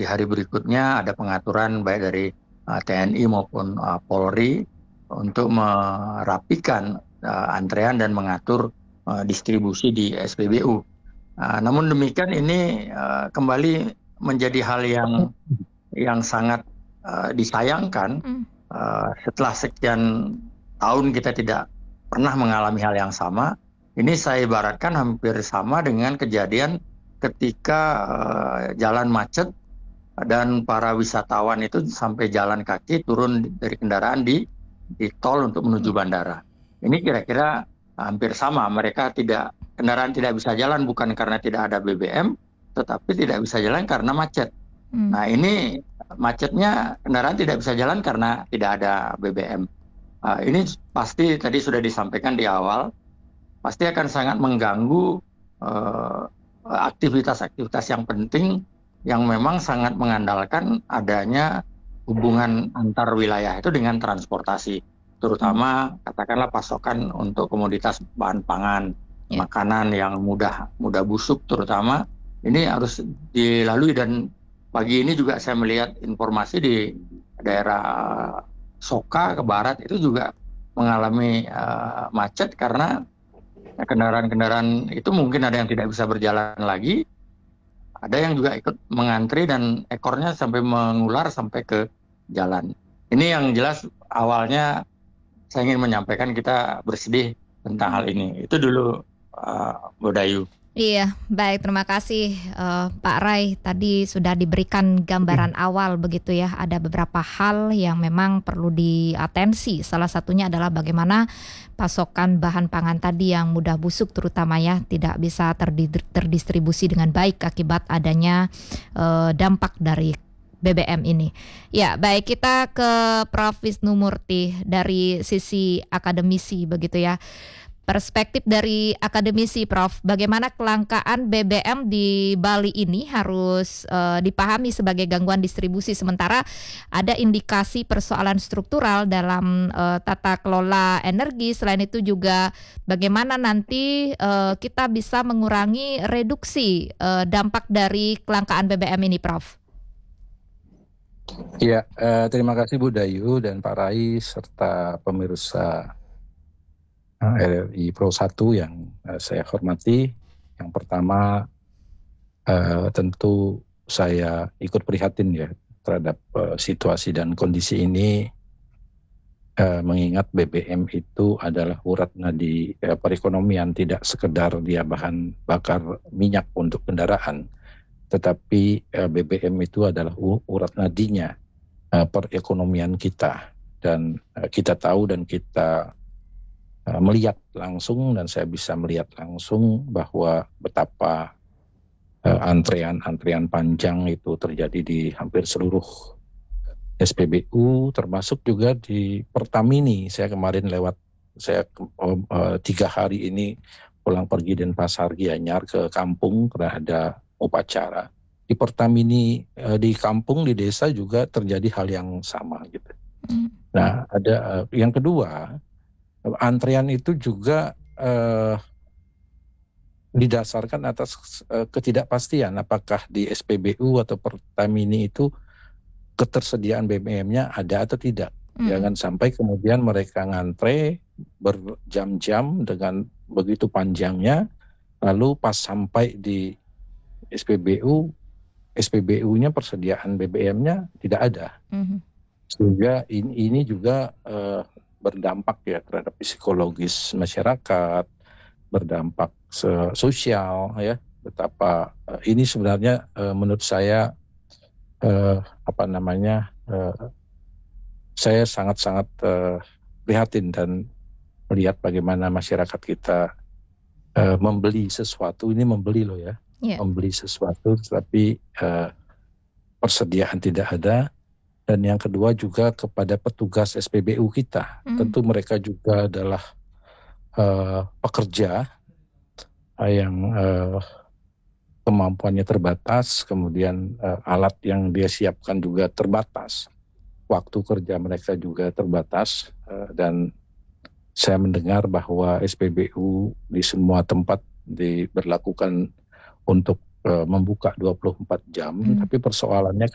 hari berikutnya ada pengaturan baik dari TNI maupun Polri untuk merapikan antrean dan mengatur distribusi di SPBU. Namun demikian ini kembali menjadi hal yang sangat disayangkan setelah sekian tahun kita tidak pernah mengalami hal yang sama. Ini saya ibaratkan hampir sama dengan kejadian ketika jalan macet dan para wisatawan itu sampai jalan kaki turun dari kendaraan di tol untuk menuju bandara. Ini kira-kira hampir sama. Kendaraan tidak bisa jalan bukan karena tidak ada BBM, tetapi tidak bisa jalan karena macet. Nah ini macetnya kendaraan tidak bisa jalan karena tidak ada BBM. Ini pasti tadi sudah disampaikan di awal, pasti akan sangat mengganggu aktivitas-aktivitas yang penting yang memang sangat mengandalkan adanya hubungan antar wilayah itu dengan transportasi, terutama katakanlah pasokan untuk komoditas bahan pangan, makanan yang mudah busuk terutama, ini harus dilalui. Dan pagi ini juga saya melihat informasi di daerah Soka ke barat itu juga mengalami macet karena kendaraan-kendaraan itu mungkin ada yang tidak bisa berjalan lagi, ada yang juga ikut mengantri dan ekornya sampai mengular sampai ke jalan. Ini yang jelas awalnya saya ingin menyampaikan kita bersedih tentang hal ini. Itu dulu Bu Dayu. Iya, baik, terima kasih Pak Rai. Tadi sudah diberikan gambaran awal begitu ya. Ada beberapa hal yang memang perlu diatensi. Salah satunya adalah bagaimana pasokan bahan pangan tadi yang mudah busuk terutama ya, tidak bisa terdistribusi dengan baik akibat adanya dampak dari BBM ini. Ya, baik, kita ke Prof. Wisnu Murti dari sisi akademisi begitu ya. Perspektif dari akademisi, Prof, bagaimana kelangkaan BBM di Bali ini harus dipahami sebagai gangguan distribusi, sementara ada indikasi persoalan struktural dalam tata kelola energi. Selain itu juga bagaimana nanti kita bisa mengurangi reduksi dampak dari kelangkaan BBM ini, Prof? Ya, terima kasih Bu Dayu dan Pak Rai serta pemirsa RRI Pro 1 yang saya hormati. Yang pertama tentu saya ikut prihatin ya terhadap situasi dan kondisi ini, mengingat BBM itu adalah urat nadi perekonomian, tidak sekedar dia bahan bakar minyak untuk kendaraan, tetapi BBM itu adalah urat nadinya perekonomian kita. Dan kita tahu dan kita melihat langsung, dan saya bisa melihat langsung bahwa betapa antrean panjang itu terjadi di hampir seluruh SPBU, termasuk juga di Pertamini. Saya kemarin saya 3 hari ini pulang pergi Denpasar Gianyar ke kampung karena ada upacara. Di Pertamini, di kampung, di desa juga terjadi hal yang sama gitu. Nah, ada yang kedua, antrean itu juga didasarkan atas ketidakpastian apakah di SPBU atau Pertamini itu ketersediaan BBM-nya ada atau tidak. Jangan sampai kemudian mereka ngantre berjam-jam dengan begitu panjangnya, lalu pas sampai di SPBU-nya persediaan BBM-nya tidak ada. Sehingga ini juga berdampak ya terhadap psikologis masyarakat, berdampak sosial ya. Betapa ini sebenarnya menurut saya saya sangat-sangat prihatin dan melihat bagaimana masyarakat kita membeli sesuatu, ini membeli loh ya, membeli sesuatu tetapi persediaan tidak ada. Dan yang kedua juga kepada petugas SPBU kita, tentu mereka juga adalah pekerja yang kemampuannya terbatas, kemudian alat yang dia siapkan juga terbatas, waktu kerja mereka juga terbatas, dan saya mendengar bahwa SPBU di semua tempat diberlakukan untuk membuka 24 jam, tapi persoalannya